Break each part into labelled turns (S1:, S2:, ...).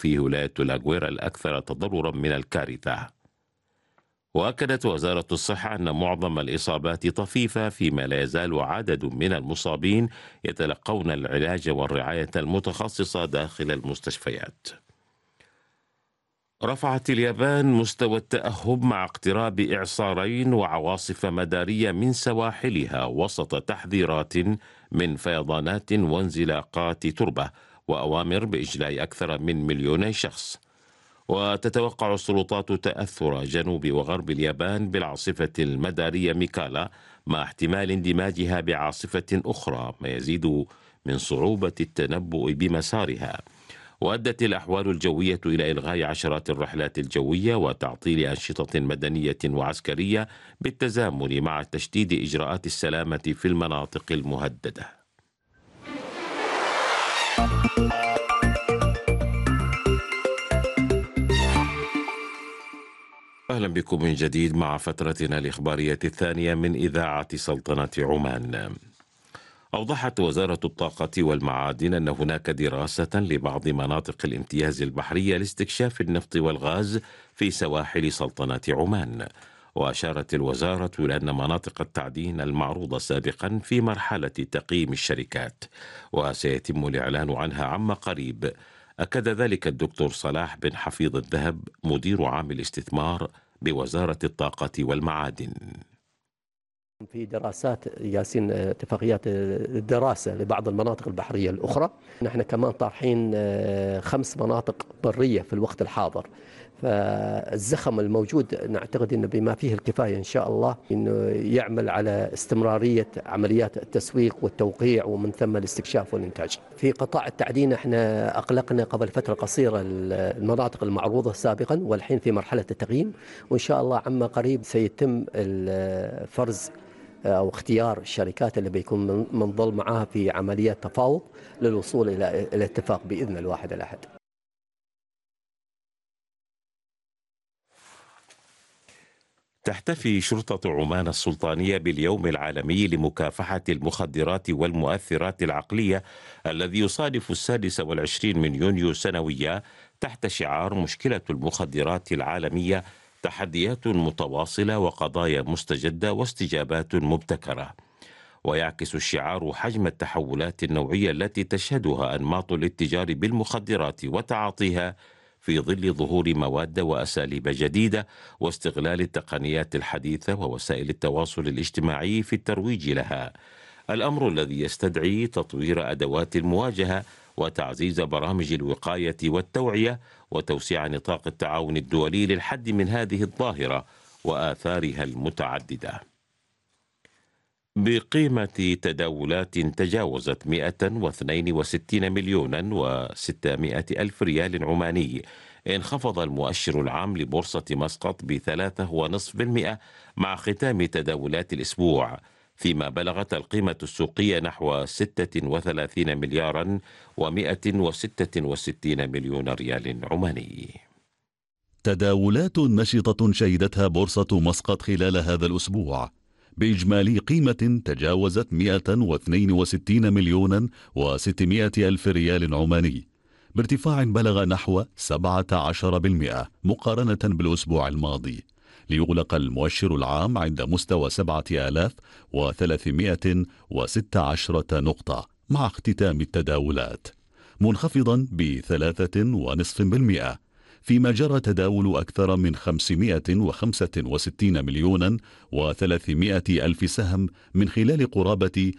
S1: في ولاية لاغويرا الأكثر تضررا من الكارثة. وأكدت وزارة الصحة أن معظم الإصابات طفيفة، فيما لا يزال عدد من المصابين يتلقون العلاج والرعاية المتخصصة داخل المستشفيات. رفعت اليابان مستوى التأهب مع اقتراب إعصارين وعواصف مدارية من سواحلها وسط تحذيرات من فيضانات وانزلاقات تربة وأوامر بإجلاء أكثر من 2,000,000 شخص. وتتوقع السلطات تأثر جنوب وغرب اليابان بالعاصفة المدارية ميكالا مع احتمال اندماجها بعاصفة أخرى، ما يزيد من صعوبة التنبؤ بمسارها. وأدت الأحوال الجوية إلى إلغاء عشرات الرحلات الجوية وتعطيل أنشطة مدنية وعسكرية بالتزامن مع تشديد إجراءات السلامة في المناطق المهددة. أهلا بكم من جديد مع فترتنا الإخبارية الثانية من إذاعة سلطنة عمان. أوضحت وزارة الطاقة والمعادن أن هناك دراسة لبعض مناطق الامتياز البحرية لاستكشاف النفط والغاز في سواحل سلطنة عمان. وأشارت الوزارة إلى أن مناطق التعدين المعروضة سابقا في مرحلة تقييم الشركات، وسيتم الإعلان عنها عما قريب. أكد ذلك الدكتور صلاح بن حفيظ الذهب مدير عام الاستثمار بوزارة الطاقة والمعادن.
S2: في دراسات ياسين اتفاقيات الدراسة لبعض المناطق البحرية الأخرى. نحن كمان طارحين 5 مناطق برية في الوقت الحاضر، فالزخم الموجود نعتقد أنه بما فيه الكفاية إن شاء الله أنه يعمل على استمرارية عمليات التسويق والتوقيع ومن ثم الاستكشاف والإنتاج. في قطاع التعدين احنا أقلقنا قبل فترة قصيرة المناطق المعروضة سابقا، والحين في مرحلة التقييم، وإن شاء الله عما قريب سيتم الفرز أو اختيار الشركات اللي بيكون منضل معها في عمليات تفاوض للوصول إلى اتفاق بإذن الواحد الأحد.
S1: تحتفي شرطة عمان السلطانية باليوم العالمي لمكافحة المخدرات والمؤثرات العقلية الذي يصادف 26 من يونيو سنويا تحت شعار مشكلة المخدرات العالمية، تحديات متواصلة وقضايا مستجدة واستجابات مبتكرة. ويعكس الشعار حجم التحولات النوعية التي تشهدها أنماط الاتجار بالمخدرات وتعاطيها في ظل ظهور مواد وأساليب جديدة واستغلال التقنيات الحديثة ووسائل التواصل الاجتماعي في الترويج لها، الأمر الذي يستدعي تطوير أدوات المواجهة وتعزيز برامج الوقاية والتوعية وتوسيع نطاق التعاون الدولي للحد من هذه الظاهرة وآثارها المتعددة. بقيمة تداولات تجاوزت 162 مليونا و600 ألف ريال عماني، انخفض المؤشر العام لبورصة مسقط ب3.5% مع ختام تداولات الأسبوع، فيما بلغت القيمة السوقية نحو 36 مليارا و166 مليون ريال عماني.
S3: تداولات نشطة شهدتها بورصة مسقط خلال هذا الأسبوع بإجمالي قيمة تجاوزت 162 مليونا و600 ألف ريال عماني، بارتفاع بلغ نحو 17% مقارنة بالأسبوع الماضي، ليغلق المؤشر العام عند مستوى 7316 نقطة مع اختتام التداولات منخفضا ب3.5%، فيما جرى تداول أكثر من 565 مليونا و300 ألف سهم من خلال قرابة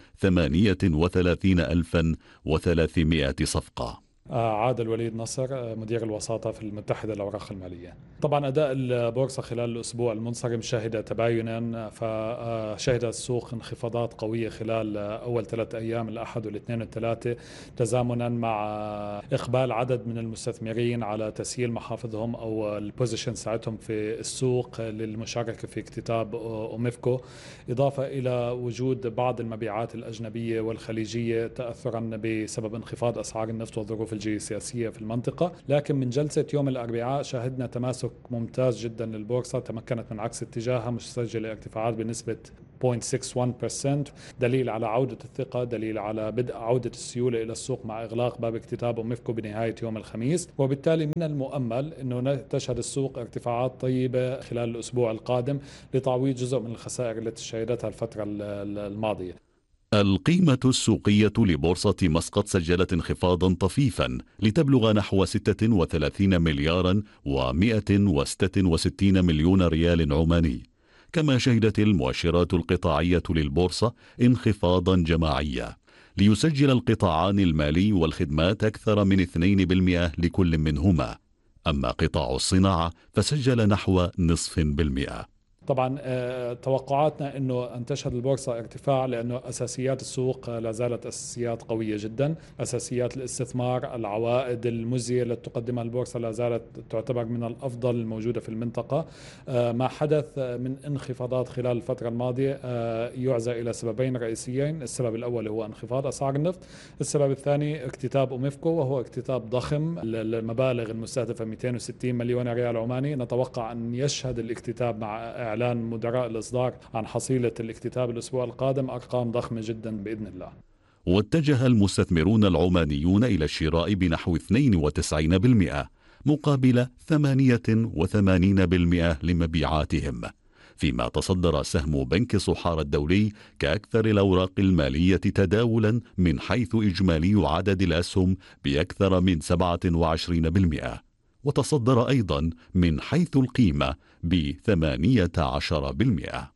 S3: 38,300 صفقة.
S4: عاد الوليد نصر مدير الوساطة في المتحدة للأوراق المالية. طبعا أداء البورصة خلال الأسبوع المنصرم شهد تباينا، فشهد السوق انخفاضات قوية خلال أول 3 أيام، الأحد والاثنين والثلاثة، تزامنا مع إقبال عدد من المستثمرين على تسييل محافظهم أو البوزيشن ساعتهم في السوق للمشاركة في اكتتاب أوميفكو، إضافة إلى وجود بعض المبيعات الأجنبية والخليجية تأثرا بسبب انخفاض أسعار النفط والظروف الجيوسياسية في المنطقة. لكن من جلسة يوم الأربعاء شاهدنا تماسك ممتاز جدا للبورصة، تمكنت من عكس اتجاهها مسجلة ارتفاعات بنسبة 0.61%، دليل على عودة الثقة، دليل على بدء عودة السيولة إلى السوق مع إغلاق باب اكتتاب أوميفكو بنهاية يوم الخميس. وبالتالي من المؤمل أنه تشهد السوق ارتفاعات طيبة خلال الأسبوع القادم لتعويض جزء من الخسائر التي شهدتها الفترة الماضية.
S3: القيمة السوقية لبورصة مسقط سجلت انخفاضا طفيفا لتبلغ نحو 36 مليارا و166 مليون ريال عماني. كما شهدت المؤشرات القطاعية للبورصة انخفاضا جماعيا، ليسجل القطاعان المالي والخدمات أكثر من 2% لكل منهما. أما قطاع الصناعة فسجل نحو 0.5%.
S4: طبعا توقعاتنا أنه أن تشهد البورصة ارتفاع، لأنه أساسيات السوق لا زالت أساسيات قوية جدا. أساسيات الاستثمار، العوائد المجزية التي تقدمها البورصة لا زالت تعتبر من الأفضل الموجودة في المنطقة. ما حدث من انخفاضات خلال الفترة الماضية يعزى إلى سببين رئيسيين. السبب الأول هو انخفاض أسعار النفط، السبب الثاني اكتتاب أوميفكو، وهو اكتتاب ضخم. المبالغ المستهدفة 260 مليون ريال عماني. نتوقع أن يشهد الاكتتاب مع إعلان مدراء الإصدار عن حصيلة الاكتتاب الأسبوع القادم أرقام ضخمة جدا بإذن الله.
S3: واتجه المستثمرون العمانيون إلى الشراء بنحو 92% مقابل 88% لمبيعاتهم، فيما تصدر سهم بنك صحار الدولي كأكثر الأوراق المالية تداولا من حيث إجمالي عدد الأسهم بأكثر من 27%، وتصدر أيضا من حيث القيمة ب18%.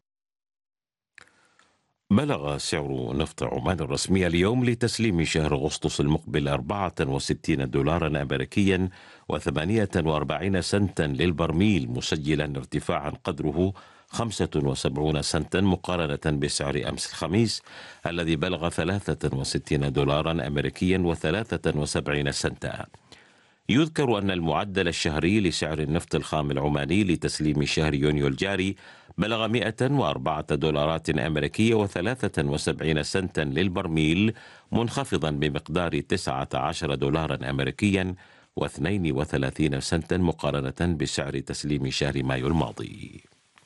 S1: بلغ سعر نفط عمان الرسمي اليوم لتسليم شهر أغسطس المقبل 64 دولارا أمريكيا و48 سنتا للبرميل، مسجلا ارتفاعا قدره 75 سنتا مقارنة بسعر أمس الخميس الذي بلغ 63 دولارا أمريكيا و73 سنتا. يذكر أن المعدل الشهري لسعر النفط الخام العماني لتسليم شهر يونيو الجاري بلغ 104 دولارات أمريكية و73 سنتا للبرميل، منخفضا بمقدار 19 دولارا أمريكيا و32 سنتا مقارنة بسعر تسليم شهر مايو الماضي.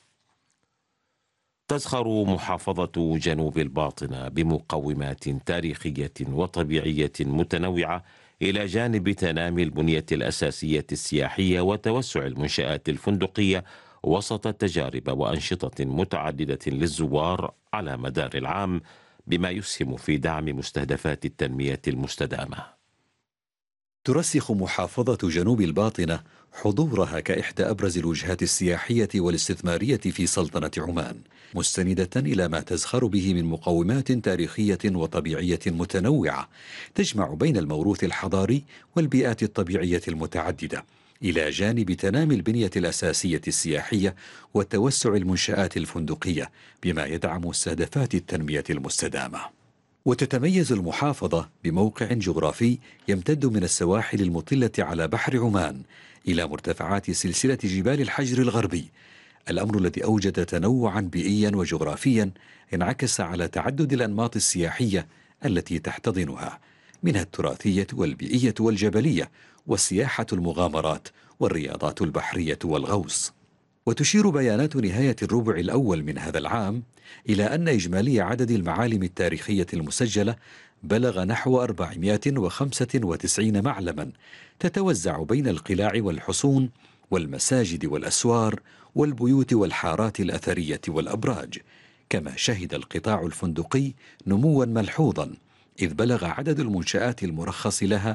S1: تزخر محافظة جنوب الباطنة بمقومات تاريخية وطبيعية متنوعة إلى جانب تنامي البنية الأساسية السياحية وتوسع المنشآت الفندقية وسط تجارب وأنشطة متعددة للزوار على مدار العام، بما يسهم في دعم مستهدفات التنمية المستدامة.
S5: ترسخ محافظة جنوب الباطنة حضورها كإحدى أبرز الوجهات السياحية والاستثمارية في سلطنة عمان، مستندة إلى ما تزخر به من مقومات تاريخية وطبيعية متنوعة تجمع بين الموروث الحضاري والبيئات الطبيعية المتعددة، إلى جانب تنامي البنية الأساسية السياحية وتوسع المنشآت الفندقية، بما يدعم مستهدفات التنمية المستدامة. وتتميز المحافظة بموقع جغرافي يمتد من السواحل المطلة على بحر عمان إلى مرتفعات سلسلة جبال الحجر الغربي، الأمر الذي أوجد تنوعا بيئيا وجغرافيا انعكس على تعدد الأنماط السياحية التي تحتضنها، منها التراثية والبيئية والجبلية والسياحة المغامرات والرياضات البحرية والغوص. وتشير بيانات نهاية الربع الأول من هذا العام إلى أن إجمالي عدد المعالم التاريخية المسجلة بلغ نحو 495 معلما، تتوزع بين القلاع والحصون والمساجد والأسوار والبيوت والحارات الأثرية والأبراج. كما شهد القطاع الفندقي نموا ملحوظا، إذ بلغ عدد المنشآت المرخص لها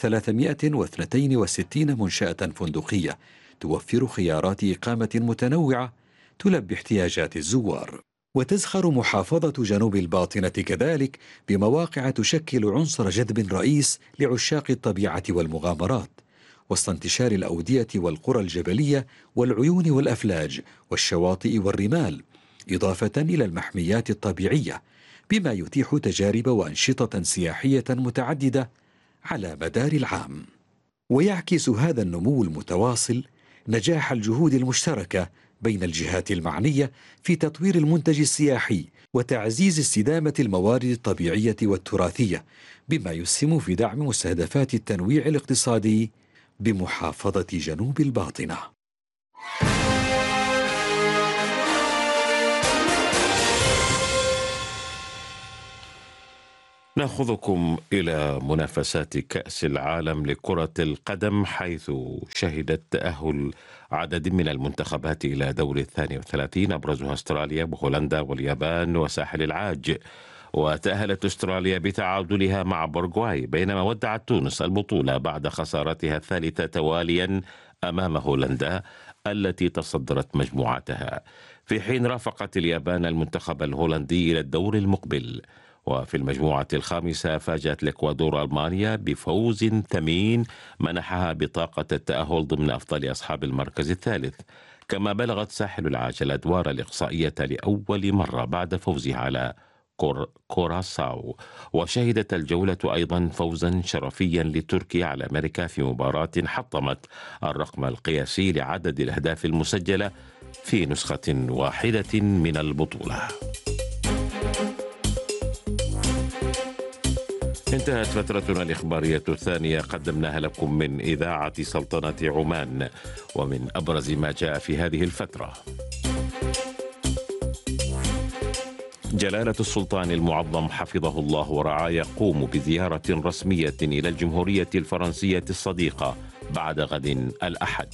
S5: 362 منشأة فندقية توفر خيارات إقامة متنوعة تلبي احتياجات الزوار. وتزخر محافظة جنوب الباطنة كذلك بمواقع تشكل عنصر جذب رئيس لعشاق الطبيعة والمغامرات، وسط انتشار الأودية والقرى الجبلية والعيون والأفلاج والشواطئ والرمال، إضافة إلى المحميات الطبيعية، بما يتيح تجارب وأنشطة سياحية متعددة على مدار العام. ويعكس هذا النمو المتواصل نجاح الجهود المشتركة بين الجهات المعنية في تطوير المنتج السياحي وتعزيز استدامة الموارد الطبيعية والتراثية، بما يسهم في دعم مستهدفات التنويع الاقتصادي بمحافظة جنوب الباطنة.
S1: ناخذكم إلى منافسات كأس العالم لكرة القدم، حيث شهدت تأهل عدد من المنتخبات إلى دور 32 أبرزها أستراليا وهولندا واليابان وساحل العاج. وتأهلت أستراليا بتعادلها مع بورغواي، بينما ودعت تونس البطولة بعد خسارتها الثالثة تواليا أمام هولندا التي تصدرت مجموعتها، في حين رافقت اليابان المنتخب الهولندي إلى الدور المقبل. وفي المجموعة الخامسة فاجأت الإكوادور ألمانيا بفوز ثمين منحها بطاقة التأهل ضمن أفضل أصحاب المركز الثالث. كما بلغت ساحل العاج الأدوار الإقصائية لأول مرة بعد فوزها على كوراساو. وشهدت الجولة أيضا فوزا شرفيا لتركيا على أمريكا في مباراة حطمت الرقم القياسي لعدد الأهداف المسجلة في نسخة واحدة من البطولة. انتهت فترتنا الإخبارية الثانية قدمناها لكم من إذاعة سلطنة عمان، ومن أبرز ما جاء في هذه الفترة: جلالة السلطان المعظم حفظه الله ورعاه يقوم بزيارة رسمية إلى الجمهورية الفرنسية الصديقة بعد غد الأحد.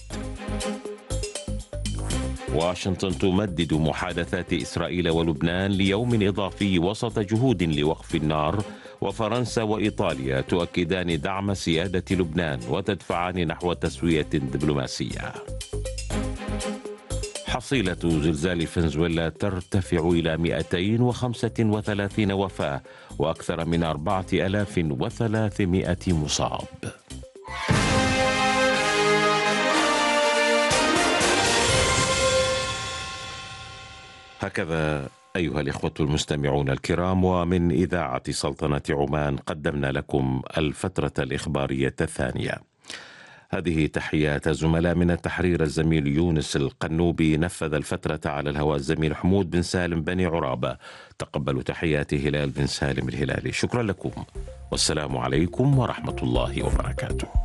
S1: واشنطن تمدد محادثات إسرائيل ولبنان ليوم إضافي وسط جهود لوقف النار، وفرنسا وإيطاليا تؤكدان دعم سيادة لبنان وتدفعان نحو تسوية دبلوماسية. حصيلة زلزال فنزويلا ترتفع إلى 235 وفاة وأكثر من 4300 مصاب. هكذا أيها الإخوة المستمعون الكرام، ومن إذاعة سلطنة عمان قدمنا لكم الفترة الإخبارية الثانية. هذه تحيات زملاء من التحرير: الزميل يونس القنوبي، نفذ الفترة على الهواء الزميل حمود بن سالم بني عرابة، تقبلوا تحيات هلال بن سالم الهلالي. شكرا لكم والسلام عليكم ورحمة الله وبركاته.